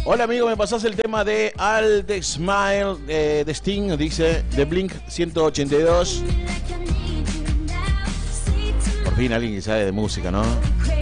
Hola amigo, me pasás el tema de All the Smile de Sting, dice, de Blink 182. Por fin alguien que sabe de música, ¿no?